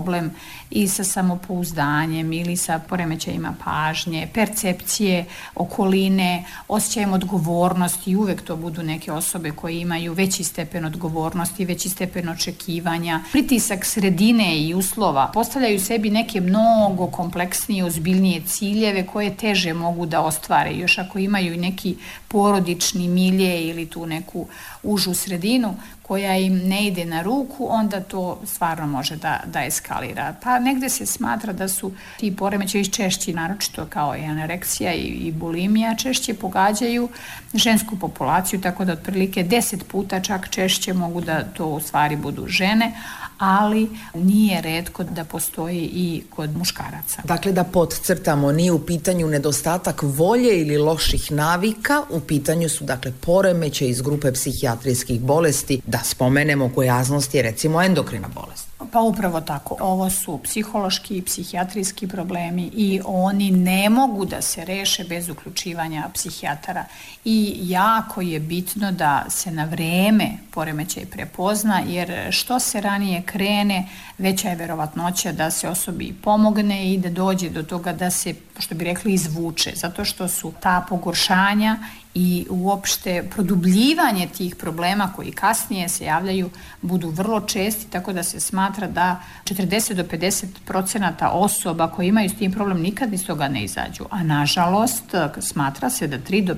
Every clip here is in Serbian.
problem i sa samopouzdanjem ili sa poremećajima pažnje, percepcije okoline, osjećajem odgovornosti, i uvek to budu neke osobe koje imaju veći stepen odgovornosti, veći stepen očekivanja, pritisak sredine i uslova, postavljaju sebi neke mnogo kompleksnije, ozbiljnije ciljeve koje teže mogu da ostvare, još ako imaju i neki porodični milje ili tu neku užu sredinu koja im ne ide na ruku, onda to stvarno može da eskalira. Pa negde se smatra da su ti poremećaji češći, naročito kao i anoreksija i bulimija, češće pogađaju žensku populaciju, tako da otprilike 10 puta čak češće mogu da to u stvari budu žene, ali nije retko da postoji i kod muškaraca. Dakle, da podcrtamo, nije u pitanju nedostatak volje ili loših navika, u pitanju su dakle poremećaji iz grupe psihijatrijskih bolesti, da spomenemo gojaznost je recimo endokrina bolest. Pa upravo tako. Ovo su psihološki i psihijatrijski problemi i oni ne mogu da se reše bez uključivanja psihijatara. I jako je bitno da se na vreme poremećaj prepozna, jer što se ranije krene, veća je verovatnoća da se osobi pomogne i da dođe do toga da se, što bi rekli, izvuče. Zato što su ta pogoršanja i uopšte produbljivanje tih problema koji kasnije se javljaju budu vrlo česti, tako da se smatra da 40 do 50% osoba koji imaju s tim problem nikad iz toga ne izađu. A nažalost smatra se da 3 do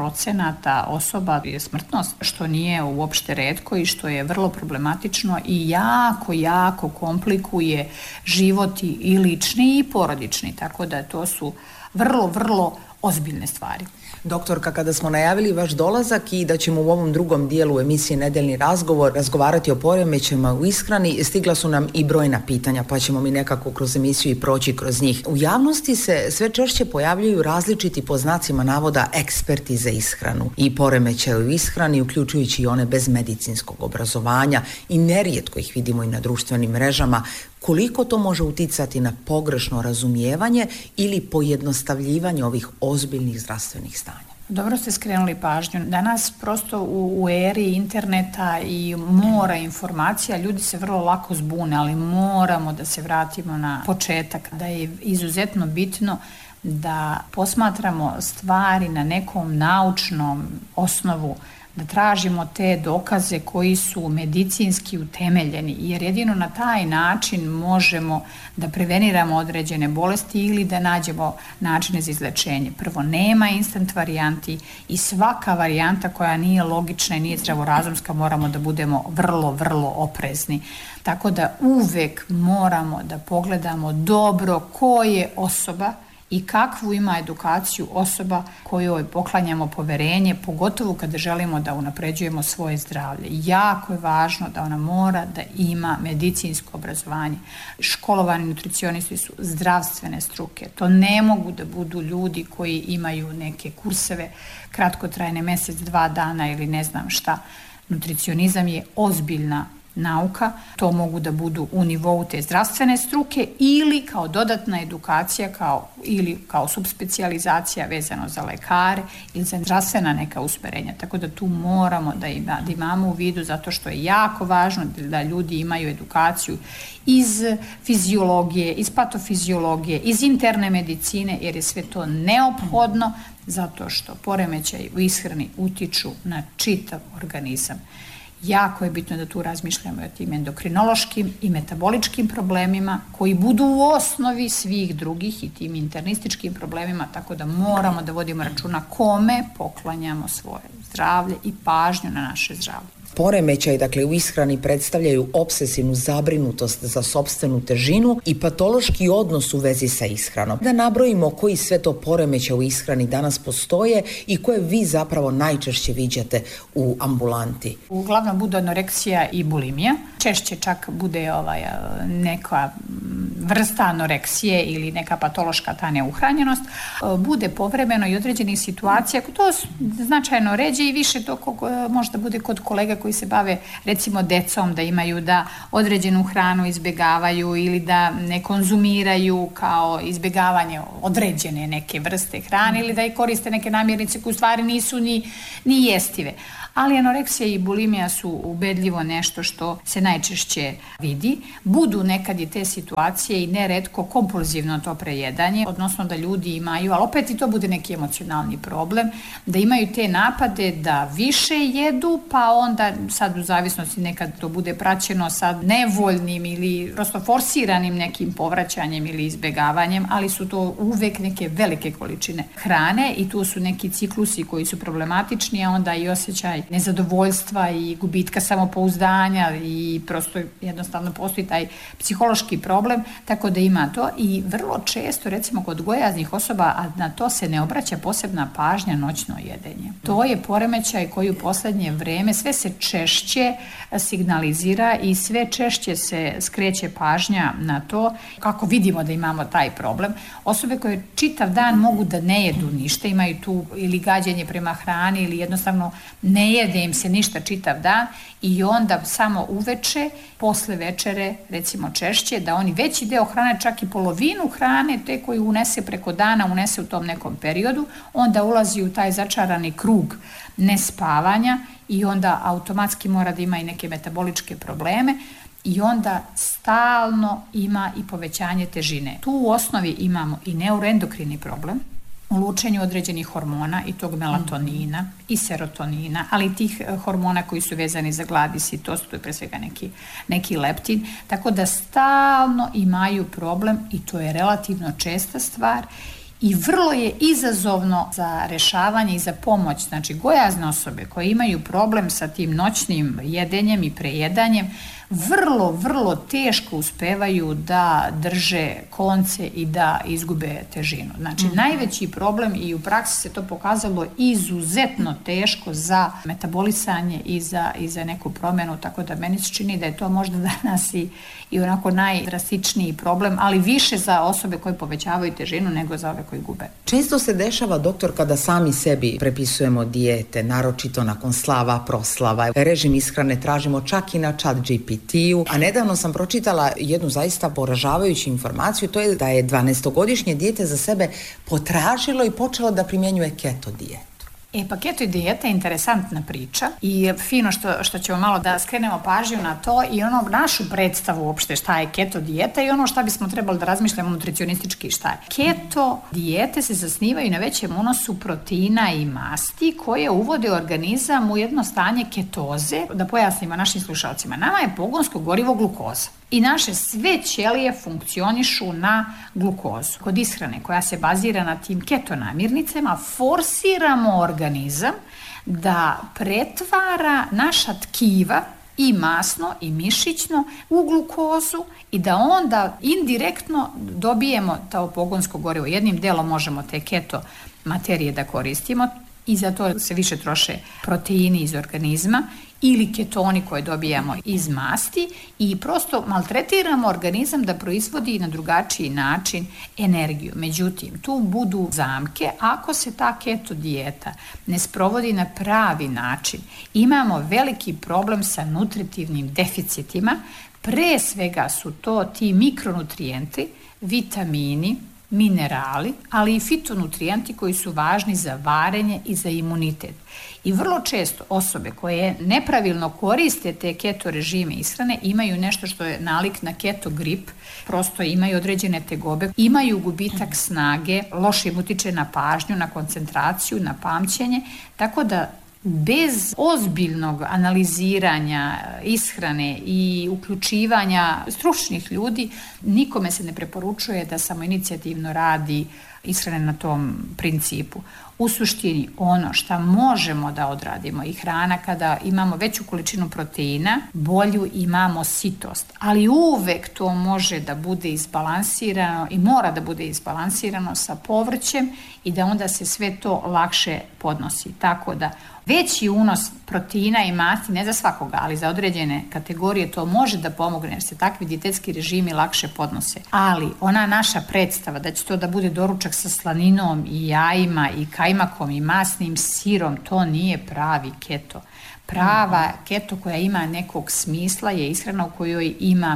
5% osoba je smrtnost, što nije uopšte retko i što je vrlo problematično i jako komplikuje život i lični i porodični, tako da to su vrlo ozbiljne stvari. Doktorka, kada smo najavili vaš dolazak i da ćemo u ovom drugom dijelu emisije Nedeljni razgovor razgovarati o poremećajima u ishrani, stigla su nam i brojna pitanja, pa ćemo mi nekako kroz emisiju i proći kroz njih. U javnosti se sve češće pojavljuju različiti, po znacima navoda, eksperti za ishranu i poremećaje u ishrani, uključujući i one bez medicinskog obrazovanja, i nerijetko ih vidimo i na društvenim mrežama. Koliko to može uticati na pogrešno razumijevanje ili pojednostavljivanje ovih ozbiljnih zdravstvenih stanja? Dobro ste skrenuli pažnju. Danas prosto u eri interneta i mora informacija, ljudi se vrlo lako zbune, ali moramo da se vratimo na početak, da je izuzetno bitno da posmatramo stvari na nekom naučnom osnovu, da tražimo te dokaze koji su medicinski utemeljeni, jer jedino na taj način možemo da preveniramo određene bolesti ili da nađemo načine za izlečenje. Prvo, nema instant varijanti i svaka varijanta koja nije logična i nije zdravorazumska moramo da budemo vrlo oprezni. Tako da uvek moramo da pogledamo dobro ko je osoba i kakvu ima edukaciju osoba kojoj poklanjamo poverenje, pogotovo kada želimo da unapređujemo svoje zdravlje. Jako je važno da ona mora da ima medicinsko obrazovanje. Školovani nutricionisti su zdravstvene struke. To ne mogu da budu ljudi koji imaju neke kurseve kratkotrajne, mjesec, 2 dana ili ne znam šta. Nutricionizam je ozbiljna nauka, to mogu da budu u nivou te zdravstvene struke ili kao dodatna edukacija ili kao subspecijalizacija vezano za lekare ili za zdravstvena neka usmerenja. Tako da tu moramo da imamo u vidu, zato što je jako važno da ljudi imaju edukaciju iz fiziologije, iz patofiziologije, iz interne medicine, jer je sve to neophodno zato što poremećaji u ishrani utiču na čitav organizam. Jako je bitno da tu razmišljamo o tim endokrinološkim i metaboličkim problemima koji budu u osnovi svih drugih i tim internističkim problemima, tako da moramo da vodimo računa kome poklanjamo svoje zdravlje i pažnju na naše zdravlje. Poremećaj, dakle, u ishrani predstavljaju obsesivnu zabrinutost za sopstvenu težinu i patološki odnos u vezi sa ishranom. Da nabrojimo koji sve to poremećaj u ishrani danas postoje i koje vi zapravo najčešće viđate u ambulanti. Uglavnom bude anoreksija i bulimija. Češće čak bude neka vrsta anoreksije ili neka patološka ta neuhranjenost. Bude povremeno i određenih situacija, to značajno ređe i više to možda bude kod kolega koji se bave recimo decom, da imaju da određenu hranu izbjegavaju ili da ne konzumiraju kao izbjegavanje određene neke vrste hrane ili da i koriste neke namirnice koje u stvari nisu ni jestive. ali anoreksija i bulimija su ubedljivo nešto što se najčešće vidi. Budu nekad i te situacije i neretko kompulzivno to prejedanje, odnosno da ljudi imaju, ali opet i to bude neki emocionalni problem, da imaju te napade da više jedu, pa onda sad u zavisnosti nekad to bude praćeno sa nevoljnim ili prosto forsiranim nekim povraćanjem ili izbegavanjem, ali su to uvek neke velike količine hrane i tu su neki ciklusi koji su problematični, a onda i osjećaj nezadovoljstva i gubitka samopouzdanja i prosto jednostavno postoji taj psihološki problem, tako da ima to i vrlo često recimo kod gojaznih osoba, a na to se ne obraća posebna pažnja, noćno jedenje. To je poremećaj koji u poslednje vreme sve se češće signalizira i sve češće se skreće pažnja na to kako vidimo da imamo taj problem. Osobe koje čitav dan mogu da ne jedu ništa, imaju tu ili gađenje prema hrani ili jednostavno ne jede im se ništa čitav dan i onda samo uveče, posle večere, recimo češće, da oni veći deo hrane, čak i polovinu hrane, te koju unese preko dana, unese u tom nekom periodu, onda ulazi u taj začarani krug nespavanja i onda automatski mora da ima i neke metaboličke probleme i onda stalno ima i povećanje težine. Tu u osnovi imamo i neuroendokrini problem, u lučenju određenih hormona i tog melatonina i serotonina, ali i tih hormona koji su vezani za glad i sitost, to je pre svega neki leptin, tako da stalno imaju problem i to je relativno česta stvar i vrlo je izazovno za rešavanje i za pomoć. Znači, gojazne osobe koje imaju problem sa tim noćnim jedenjem i prejedanjem vrlo teško uspevaju da drže konce i da izgube težinu. Znači, najveći problem i u praksi se to pokazalo izuzetno teško za metabolisanje i za neku promenu, tako da meni se čini da je to možda danas i onako najdrastičniji problem, ali više za osobe koje povećavaju težinu nego za ove koji gube. Često se dešava, doktor, kada sami sebi prepisujemo dijete, naročito nakon slava, proslava, režim ishrane tražimo čak i na ChatGPT-u, a nedavno sam pročitala jednu zaista poražavajuću informaciju, to je da je 12-godišnje dijete za sebe potražilo i počelo da primjenjuje keto dijetu. Pa keto dijeta je interesantna priča i fino što ćemo malo da skrenemo pažnju na to i našu predstavu uopšte šta je keto dijeta i ono šta bismo trebali da razmišljamo nutricionistički šta je. Keto dijete se zasnivaju na većem unosu proteina i masti koje uvode organizam u jedno stanje ketoze. Da pojasnimo našim slušalcima, nama je pogonsko gorivo glukoza. I naše sve ćelije funkcionišu na glukozu. Kod ishrane koja se bazira na tim keto namirnicama forsiramo organizam da pretvara naša tkiva i masno i mišićno u glukozu i da onda indirektno dobijemo to pogonsko gorivo. Jednim delom možemo te keto materije da koristimo i za to se više troše proteini iz organizma ili ketoni koje dobijamo iz masti i prosto maltretiramo organizam da proizvodi na drugačiji način energiju. Međutim, tu budu zamke, ako se ta keto dijeta ne sprovodi na pravi način, imamo veliki problem sa nutritivnim deficitima, pre svega su to ti mikronutrijenti, vitamini, minerali, ali i fitonutrijenti koji su važni za varenje i za imunitet. I vrlo često osobe koje nepravilno koriste te keto režime ishrane imaju nešto što je nalik na keto grip, prosto imaju određene tegobe, imaju gubitak snage, loše im utiče na pažnju, na koncentraciju, na pamćenje, tako da bez ozbiljnog analiziranja ishrane i uključivanja stručnih ljudi nikome se ne preporučuje da samoinicijativno radi ishrane na tom principu. U suštini ono što možemo da odradimo i hrana kada imamo veću količinu proteina, bolju imamo sitost, ali uvek to može da bude izbalansirano i mora da bude izbalansirano sa povrćem i da onda se sve to lakše podnosi. Tako da veći unos proteina i masti, ne za svakoga, ali za određene kategorije to može da pomogne jer se takvi dijetetski režimi lakše podnose. Ali ona naša predstava da će to da bude doručak sa slaninom i jajima i kajmakom i masnim sirom, to nije pravi keto. Prava keto koja ima nekog smisla je ishrana u kojoj ima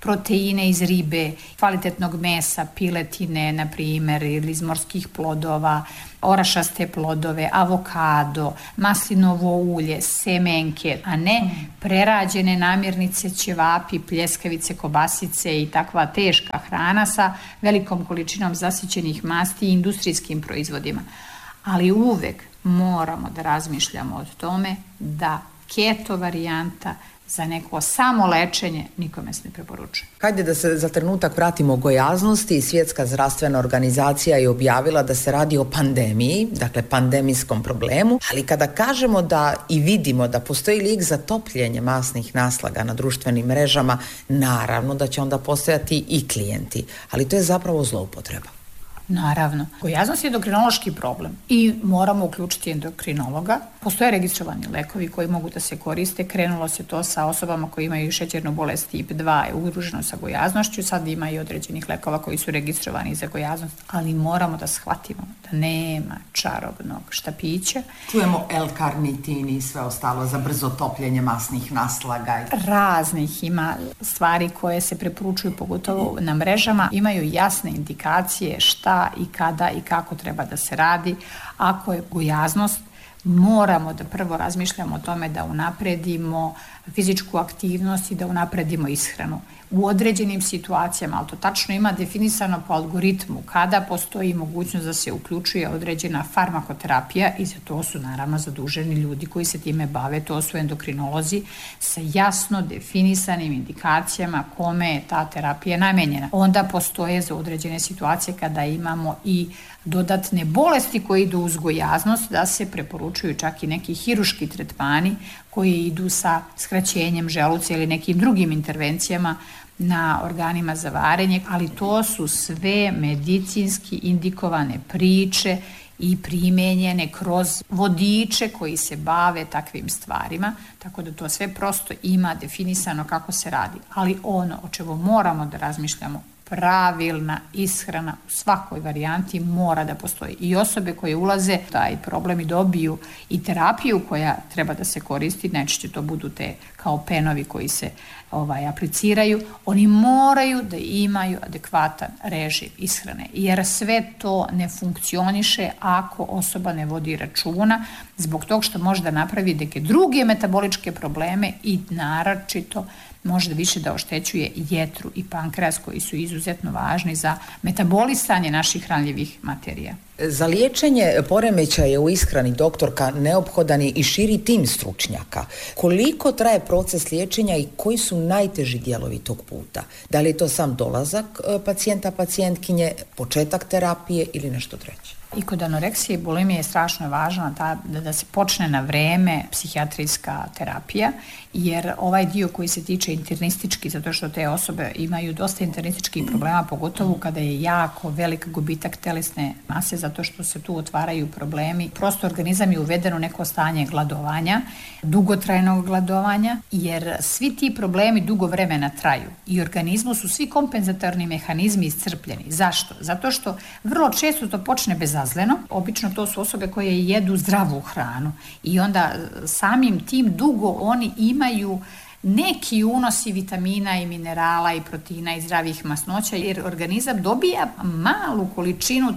proteine iz ribe, kvalitetnog mesa, piletine, na primjer, ili iz morskih plodova, orašaste plodove, avokado, maslinovo ulje, semenke, a ne prerađene namirnice, ćevapi, pljeskavice, kobasice i takva teška hrana sa velikom količinom zasićenih masti i industrijskim proizvodima. Ali uvek moramo da razmišljamo o tome da keto varijanta za neko samo lečenje nikome se ne preporučuje. Hajde da se za trenutak vratimo gojaznosti. Svjetska zdravstvena organizacija je objavila da se radi o pandemiji, dakle pandemijskom problemu, ali kada kažemo da i vidimo da postoji lijek za topljenje masnih naslaga na društvenim mrežama, naravno da će onda postojati i klijenti, ali to je zapravo zloupotreba. Naravno. Gojaznost je endokrinološki problem i moramo uključiti endokrinologa. Postoje registrovani lekovi koji mogu da se koriste. Krenulo se to sa osobama koji imaju šećernu bolest tip 2 i udruženo sa gojaznošću. Sad ima i određenih lekova koji su registrovani za gojaznost, ali moramo da shvatimo da nema čarobnog štapića. Čujemo L-karnitin i sve ostalo za brzo topljenje masnih naslaga. Raznih ima stvari koje se preporučuju, pogotovo na mrežama. Imaju jasne indikacije šta i kada i kako treba da se radi. Ako je gojaznost, moramo da prvo razmišljamo o tome da unapredimo fizičku aktivnost i da unapredimo ishranu. U određenim situacijama, ali to tačno ima definisano po algoritmu, kada postoji mogućnost da se uključuje određena farmakoterapija i za to su naravno zaduženi ljudi koji se time bave, to su endokrinolozi sa jasno definisanim indikacijama kome je ta terapija namenjena. Onda postoje za određene situacije kada imamo i dodatne bolesti koje idu uz gojaznost, da se preporučuju čak i neki hiruški tretmani koji idu sa skraćenjem želuca ili nekim drugim intervencijama na organima za varenje, ali to su sve medicinski indikovane priče i primenjene kroz vodiče koji se bave takvim stvarima, tako da to sve prosto ima definisano kako se radi. Ali ono o čemu moramo da razmišljamo, pravilna ishrana u svakoj varijanti mora da postoji. I osobe koje ulaze taj problem i dobiju i terapiju koja treba da se koristi, najčešće to budu te kao penovi koji se apliciraju, oni moraju da imaju adekvatan režim ishrane, jer sve to ne funkcioniše ako osoba ne vodi računa, zbog tog što može da napravi neke druge metaboličke probleme i naročito može više da oštećuje jetru i pankreas koji su izuzetno važni za metabolisanje naših hranljivih materija. Za liječenje poremećaja u ishrani, doktorka, neophodan je i širi tim stručnjaka. Koliko traje proces liječenja i koji su najteži dijelovi tog puta? Da li je to sam dolazak pacijenta, pacijentkinje, početak terapije ili nešto treće? I kod anoreksije i bulimije je strašno važno da se počne na vreme psihijatrijska terapija, jer ovaj dio koji se tiče internistički, zato što te osobe imaju dosta internističkih problema, pogotovo kada je jako velik gubitak telesne mase, zato što se tu otvaraju problemi. Prosto organizam je uveden u neko stanje gladovanja, dugotrajnog gladovanja, jer svi ti problemi dugo vremena traju i organizmu su svi kompenzatorni mehanizmi iscrpljeni. Zašto? Zato što vrlo često to počne bezazleno. Obično to su osobe koje jedu zdravu hranu i onda samim tim dugo oni imaju neki unosi vitamina i minerala i proteina i zdravih masnoća, jer organizam dobija malu količinu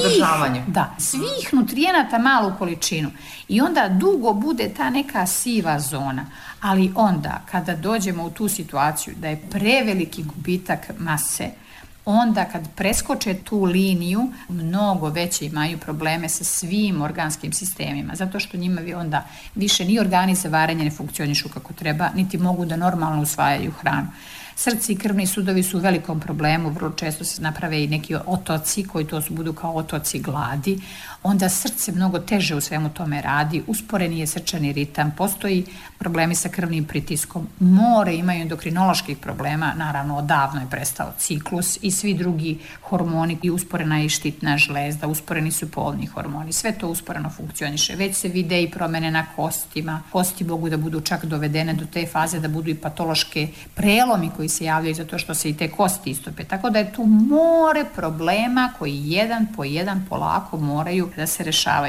svih nutrijenata, malu količinu. I onda dugo bude ta neka siva zona. Ali onda kada dođemo u tu situaciju da je preveliki gubitak mase, onda kad preskoče tu liniju, mnogo veće imaju probleme sa svim organskim sistemima, zato što njima onda više ni organi za varenje ne funkcionišu kako treba, niti mogu da normalno usvajaju hranu. Srce i krvni sudovi su u velikom problemu, vrlo često se naprave i neki otoci koji to budu kao otoci gladi, onda srce mnogo teže u svemu tome radi, usporeni je srčani ritam, postoji problemi sa krvnim pritiskom, more imaju endokrinoloških problema, naravno odavno je prestao ciklus i svi drugi hormoni, i usporena je i štitna žlezda, usporeni su polni hormoni, sve to usporeno funkcioniše, već se vide i promene na kostima, kosti mogu da budu čak dovedene do te faze da budu i patološke prelomi koji se javljaju zato što se i te kosti istope, tako da je tu more problema koji jedan po jedan polako moraju da se rešavaju.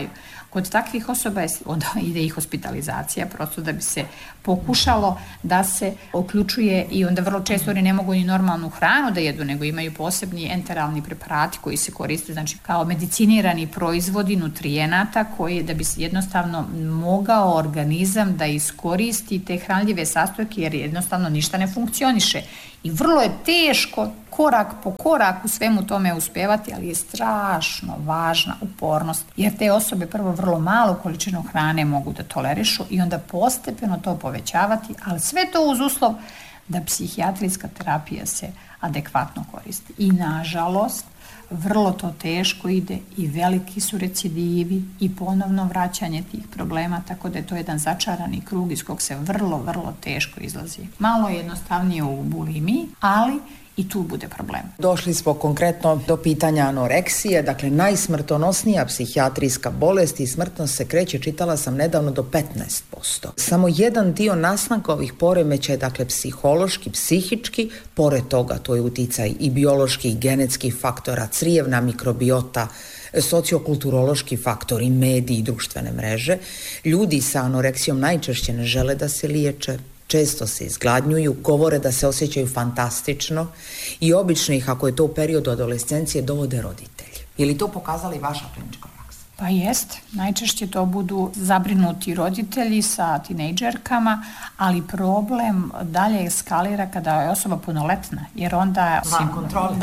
Kod takvih osoba onda ide i hospitalizacija, prosto da bi se pokušalo da se uključuje i onda vrlo često oni ne mogu ni normalnu hranu da jedu, nego imaju posebni enteralni preparati koji se koriste, znači kao medicinirani proizvodi nutrijenata koji da bi se jednostavno mogao organizam da iskoristi te hranljive sastojke jer jednostavno ništa ne funkcioniše. I vrlo je teško korak po korak u svemu tome uspevati, ali je strašno važna upornost, jer te osobe prvo vrlo malu količinu hrane mogu da tolerišu i onda postepeno to povećavati, ali sve to uz uslov da psihijatrijska terapija se adekvatno koristi. I nažalost, vrlo to teško ide i veliki su recidivi i ponovno vraćanje tih problema, tako da je to jedan začarani krug iz kog se vrlo, vrlo teško izlazi. Malo je jednostavnije u bulimiji, ali i tu bude problem. Došli smo konkretno do pitanja anoreksije, dakle najsmrtonosnija psihijatrijska bolest i smrtnost se kreće, čitala sam nedavno, do 15%. Samo jedan dio nastanka ovih poremećaja, dakle psihološki, psihički, pored toga to je uticaj i biološki i genetski faktora, crijevna mikrobiota, sociokulturološki faktori, mediji i društvene mreže. Ljudi sa anoreksijom najčešće ne žele da se liječe, često se izgladnjuju, govore da se osjećaju fantastično i obično ih, ako je to u periodu adolescencije, dovode roditelji. Je li to pokazala i vaša klinička praksa? Pa jest, najčešće to budu zabrinuti roditelji sa tinejdžerkama, ali problem dalje eskalira kada je osoba punoletna, jer onda van kontrole.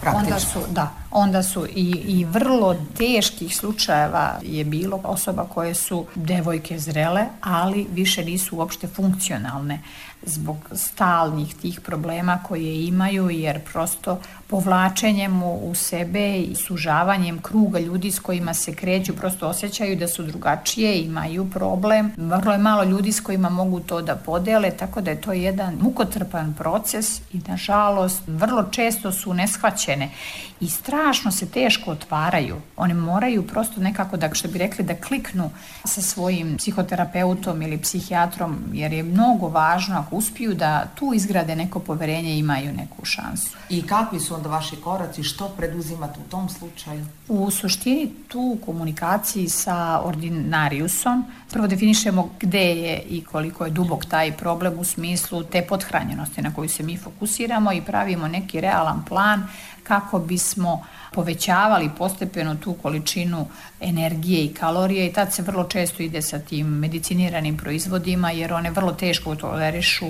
Onda su i vrlo teških slučajeva je bilo osoba koje su devojke zrele, ali više nisu uopšte funkcionalne zbog stalnih tih problema koje imaju, jer prosto povlačenjem u sebe i sužavanjem kruga ljudi s kojima se kreću, prosto osjećaju da su drugačije, imaju problem. Vrlo je malo ljudi s kojima mogu to da podele, tako da je to jedan mukotrpan proces i nažalost vrlo često su neshvaćene i strašno se teško otvaraju. One moraju prosto nekako, da, što bi rekli, da kliknu sa svojim psihoterapeutom ili psihijatrom, jer je mnogo važno ako uspiju da tu izgrade neko poverenje i imaju neku šansu. I kakvi su onda vaši koraci, što preduzimate u tom slučaju? U suštini tu u komunikaciji sa ordinariusom prvo definišemo gde je i koliko je dubok taj problem u smislu te pothranjenosti na koju se mi fokusiramo i pravimo neki realan plan kako bismo povećavali postepeno tu količinu energije i kalorije i tad se vrlo često ide sa tim mediciniranim proizvodima jer one vrlo teško tolerišu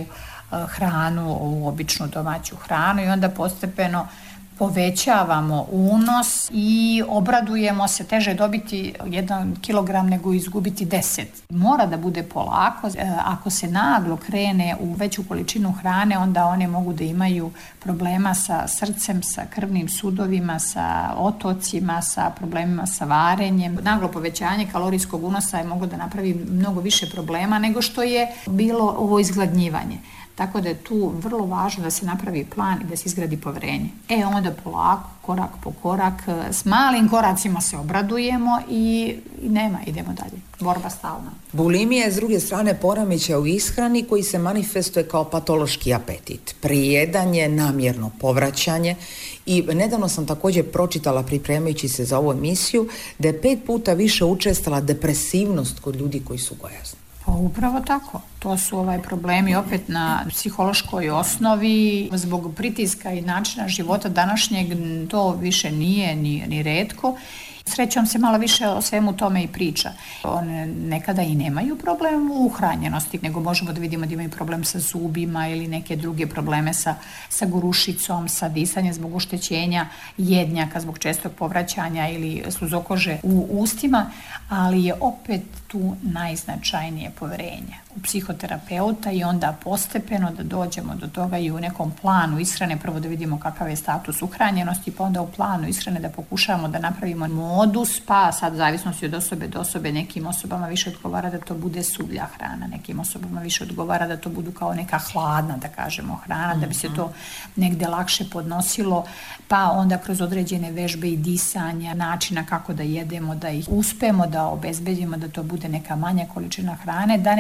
hranu, običnu domaću hranu i onda postepeno povećavamo unos i obradujemo se, teže dobiti 1 kilogram nego izgubiti 10. Mora da bude polako, ako se naglo krene u veću količinu hrane, onda one mogu da imaju problema sa srcem, sa krvnim sudovima, sa otocima, sa problemima sa varenjem. Naglo povećanje kalorijskog unosa je moglo da napravi mnogo više problema nego što je bilo ovo izgladnjivanje. Tako da je tu vrlo važno da se napravi plan i da se izgradi poverenje. Onda polako, korak po korak, s malim koracima se obradujemo i idemo dalje. Borba stalna. Bulimija je s druge strane poremećaj u ishrani koji se manifestuje kao patološki apetit. Prijedanje, namjerno povraćanje i nedavno sam također pročitala pripremajući se za ovu emisiju da je 5 puta više učestala depresivnost kod ljudi koji su gojazni. Pa upravo tako. To su problemi opet na psihološkoj osnovi, zbog pritiska i načina života današnjeg to više nije ni retko. Srećom se malo više o svemu tome i priča. One nekada i nemaju problem u uhranjenosti, nego možemo da vidimo da imaju problem sa zubima ili neke druge probleme sa gurušicom, sa disanjem zbog oštećenja jednjaka, zbog čestog povraćanja ili sluzokože u ustima, ali je opet tu najznačajnije poverenje u psihoterapeuta i onda postepeno da dođemo do toga i u nekom planu ishrane, prvo da vidimo kakav je status uhranjenosti, pa onda u planu ishrane da pokušamo da napravimo modus, pa sad u zavisnosti od osobe do osobe, nekim osobama više odgovara da to bude suvlja hrana, nekim osobama više odgovara da to budu kao neka hladna, da kažemo, hrana, da bi se to negde lakše podnosilo, pa onda kroz određene vežbe i disanja, načina kako da jedemo, da ih uspemo da obezbedimo da to bude neka manja količina hrane, da ne bismo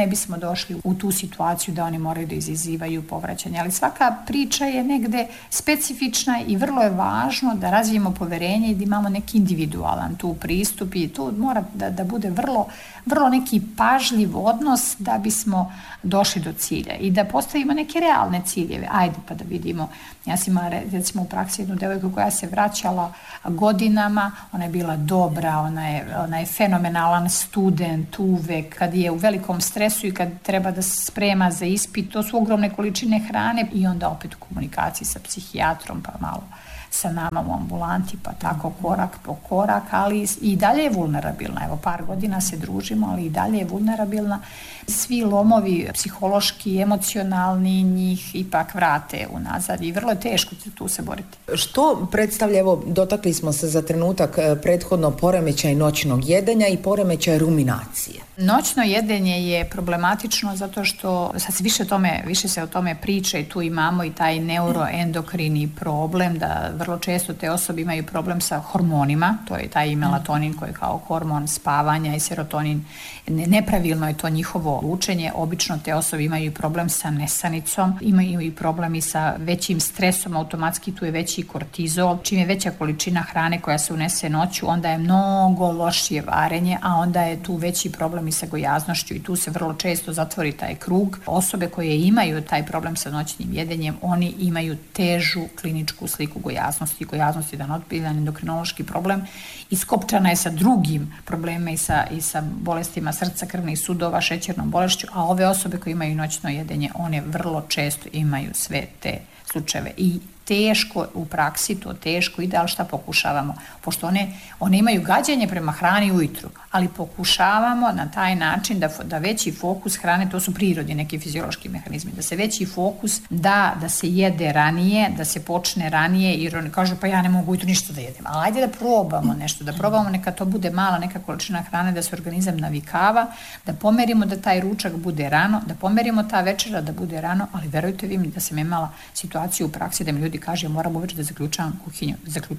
došli u tu situaciju da oni moraju da izazivaju povraćanje. Ali svaka priča je negde specifična i vrlo je važno da razvijemo poverenje i da imamo neki individualan tu pristup i tu mora da bude vrlo neki pažljiv odnos da bismo došli do cilja i da postavimo neke realne ciljeve. Ajde pa da vidimo. Ja sam imala recimo u praksi jednu devojku koja se vraćala godinama, ona je bila dobra, ona je fenomenalan student uvek, kad je u velikom stresu i kad treba da se sprema za ispit, to su ogromne količine hrane i onda opet u komunikaciji sa psihijatrom pa malo sa nama u ambulanti, pa tako korak po korak, ali i dalje je vulnerabilna. Evo, par godina se družimo, ali i dalje je vulnerabilna. Svi lomovi psihološki, emocionalni njih ipak vrate unazad i vrlo je teško tu se boriti. Što predstavlja, evo, dotakli smo se za trenutak prethodno poremećaj noćnog jedenja i poremećaj ruminacije? Noćno jedenje je problematično zato što sad više se o tome priča i tu imamo i taj neuroendokrini problem da vrlo često te osobe imaju problem sa hormonima, to je taj melatonin koji je kao hormon spavanja i serotonin, nepravilno je to njihovo učenje, obično te osobe imaju problem sa nesanicom, imaju i problem i sa većim stresom, automatski tu je veći kortizol, čim je veća količina hrane koja se unese noću, onda je mnogo lošije varenje, a onda je tu veći problem i sa gojaznošću i tu se vrlo često zatvori taj krug. Osobe koje imaju taj problem sa noćnim jedenjem, oni imaju težu kliničku sliku gojaznosti. Gojaznost je jedan ozbiljan endokrinološki problem i skopčana je sa drugim problemima i sa bolestima srca, krvnih sudova, šećernom bolešću, a ove osobe koje imaju noćno jedenje, one vrlo često imaju sve te slučajeve i teško u praksi, to teško ide, ali šta pokušavamo? Pošto one imaju gađenje prema hrani ujutru, ali pokušavamo na taj način da veći fokus hrane, to su prirodni neki fiziološki mehanizmi, da se veći fokus da se jede ranije, da se počne ranije, jer oni kažu pa ja ne mogu ujutru ništa da jedem, ali ajde da probamo nešto, da probamo neka to bude mala neka količina hrane, da se organizam navikava, da pomerimo da taj ručak bude rano, da pomerimo ta večera da bude rano, ali verujte vi mi da sam imala situaciju u praksi da mi ljudi kaže, moram uveče da zaključavam kuhinju,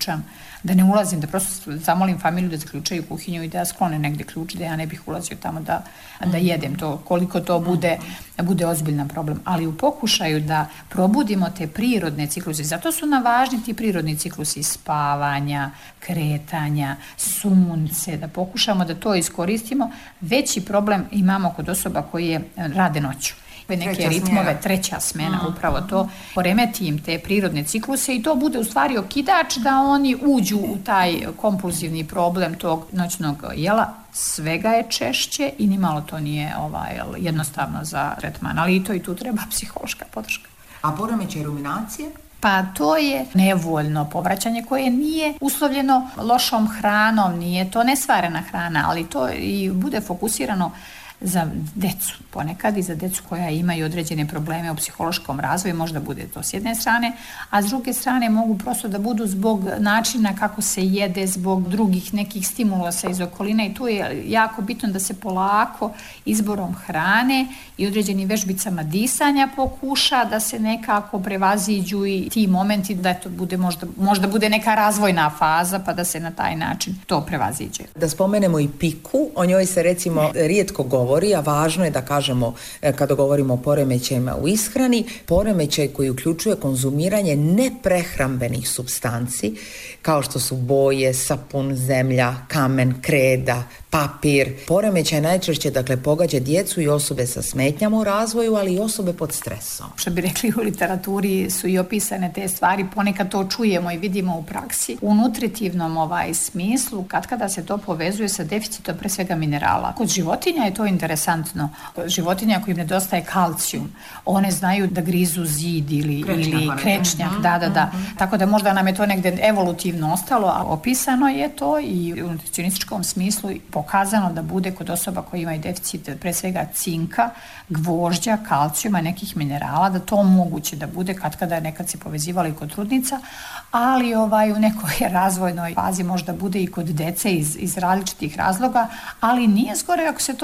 da ne ulazim, da prosto zamolim familiju da zaključaju kuhinju i da sklone negde ključ, da ja ne bih ulazio tamo da jedem to, koliko to bude ozbiljan problem. Ali u pokušaju da probudimo te prirodne cikluse, zato su nam važni ti prirodni ciklusi spavanja, kretanja, sunce, da pokušamo da to iskoristimo. Veći problem imamo kod osoba koje rade noću. Neke ritmove, treća smena, upravo to, poremeti im te prirodne cikluse i to bude u stvari okidač da oni uđu u taj kompulzivni problem tog noćnog jela. Svega je češće i nimalo to nije jednostavno za tretman, ali i tu treba psihološka podrška. A poremećaj ruminacije? Pa to je nevoljno povraćanje koje nije uslovljeno lošom hranom, nije to nesvarena hrana, ali to i bude fokusirano za decu, ponekad i za decu koja imaju određene probleme u psihološkom razvoju, možda bude to s jedne strane, a s druge strane mogu prosto da budu zbog načina kako se jede, zbog drugih nekih stimulusa iz okoline i tu je jako bitno da se polako izborom hrane i određenim vežbicama disanja pokuša da se nekako prevaziđu i ti momenti da to bude možda bude neka razvojna faza pa da se na taj način to prevaziđe. Da spomenemo i piku, o njoj se recimo rijetko govori, a važno je da kažemo kada govorimo o poremećajima u ishrani, poremećaj koji uključuje konzumiranje neprehrambenih supstanci kao što su boje, sapun, zemlja, kamen, kreda, papir. Poremećaj najčešće pogađa djecu i osobe sa smetnjama u razvoju, ali i osobe pod stresom. Što bi rekli u literaturi su i opisane te stvari, ponekad to čujemo i vidimo u praksi. U nutritivnom smislu, kada se to povezuje sa deficitom pre svega minerala. Kod životinja je to interesantno. Životinja kojim nedostaje kalcijum, one znaju da grizu zid ili krečnjak. Da. Tako da možda nam je to negde evolutivno ostalo, a opisano je to i u nutricionističkom smislu pokazano da bude kod osoba koji imaju deficit pre svega cinka, gvožđa, kalcijuma, nekih minerala, da to moguće da bude kada nekad se povezivali kod trudnica, ali u nekoj razvojnoj fazi možda bude i kod dece iz različitih razloga, ali nije zgore ako se to desi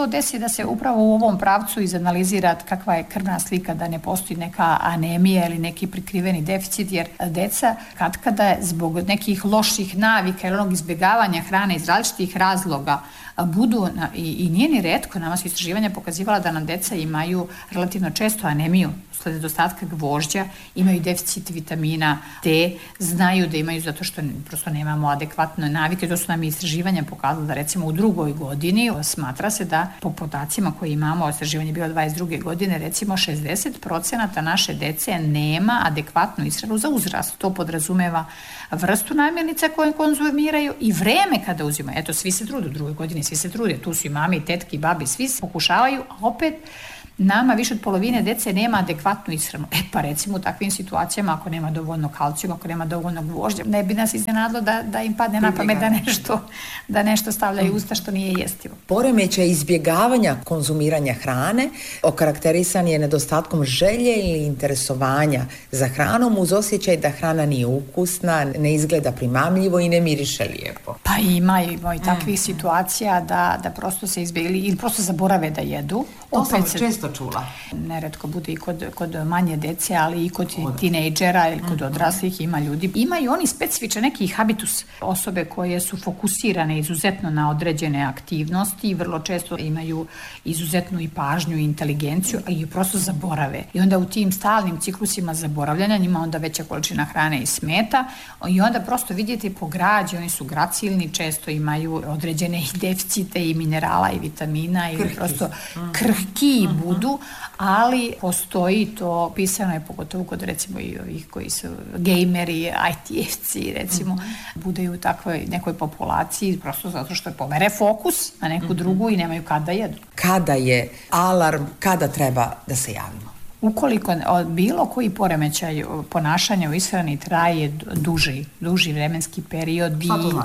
da se upravo u ovom pravcu izanalizira kakva je krvna slika, da ne postoji neka anemija ili neki prikriveni deficit, jer deca katkada zbog nekih loših navika ili onog izbjegavanja hrane iz različitih razloga budu, i nije ni retko, nama su istraživanja pokazivala da nam deca imaju relativno često anemiju usled nedostatka gvožđa, imaju deficit vitamina D, znaju da imaju zato što prosto nemamo adekvatne navike. To su nam istraživanja pokazala da recimo u 2. godini smatra se da po podacima koje imamo, istraživanje je bilo 22. godine, recimo 60% naše dece nema adekvatnu ishranu za uzrast. To podrazumeva vrstu namirnica koje konzumiraju i vreme kada uzimaju. Eto, svi se trude u 2. godini, svi se trude, tu su i mame, i tetke, i babi, svi se pokušavaju, a opet nama više od polovine dece nema adekvatnu ishranu. Pa recimo u takvim situacijama, ako nema dovoljno kalcijuma, ako nema dovoljno gvožđa, ne bi nas iznenadilo da im padne na pamet da nešto stavljaju usta što nije jestivo. Poremećaj izbjegavanja konzumiranja hrane okarakterisan je nedostatkom želje ili interesovanja za hranom uz osjećaj da hrana nije ukusna, ne izgleda primamljivo i ne miriše lijepo. Pa ima i takvih situacija da prosto se izbjegli ili prosto zaborave da jedu. To sam često čula. Neretko bude i kod manje dece, ali i kod tinejdžera ili kod odraslih ima ljudi. Imaju oni specifičan neki habitus, osobe koje su fokusirane izuzetno na određene aktivnosti i vrlo često imaju izuzetnu i pažnju i inteligenciju, ali ju prosto zaborave. I onda u tim stalnim ciklusima zaboravljanja njima onda veća količina hrane i smeta i onda prosto vidite po građi, oni su gracilni, često imaju određene i deficite i minerala i vitamina ili prosto krhki budu, ali postoji to, pisano je pogotovo kod recimo i ovih koji su gejmeri, IT-evci recimo, budaju u takvoj nekoj populaciji prosto zato što pomere fokus na neku drugu i nemaju kada jedu. Kada je alarm, kada treba da se javimo? Ukoliko bilo koji poremećaj ponašanja u ishrani traje duži vremenski period,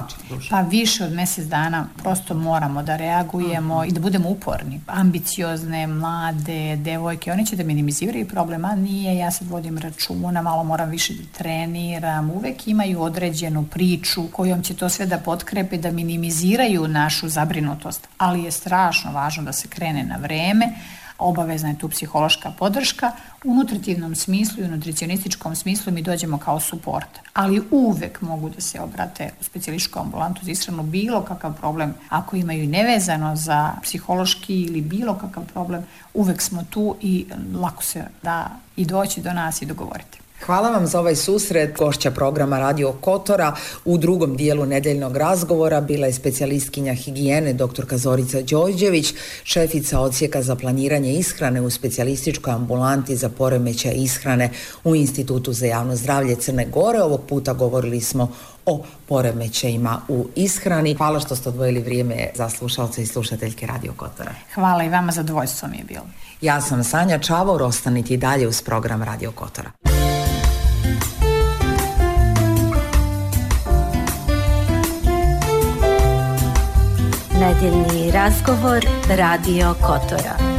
pa više od mjesec dana, prosto moramo da reagujemo i da budemo uporni. Ambiciozne, mlade, devojke, oni će da minimiziraju problema, nije, ja sad vodim računa, malo moram više da treniram, uvek imaju određenu priču kojom će to sve da potkrepe, da minimiziraju našu zabrinutost, ali je strašno važno da se krene na vreme. Obavezna je tu psihološka podrška. U nutritivnom smislu i u nutricionističkom smislu mi dođemo kao suport, ali uvek mogu da se obrate u specijalističku ambulantu za ishranu bilo kakav problem. Ako imaju i nevezano za psihološki ili bilo kakav problem, uvek smo tu i lako se da i doći do nas i dogovoriti. Hvala vam za ovaj susret. Gošća programa Radio Kotora u drugom dijelu nedeljnog razgovora bila je specijalistkinja higijene doktorka Zorica Đorđević, šefica odsjeka za planiranje ishrane u specijalističkoj ambulanti za poremećaj ishrane u Institutu za javno zdravlje Crne Gore. Ovog puta govorili smo o poremećajima u ishrani. Hvala što ste odvojili vrijeme za slušalce i slušateljke Radio Kotora. Hvala i vama, zadovoljstvo mi je bilo. Ja sam Sanja Čavor, ostanite i dalje uz program Radio Kotora. Nedeljni razgovor Radio Kotora.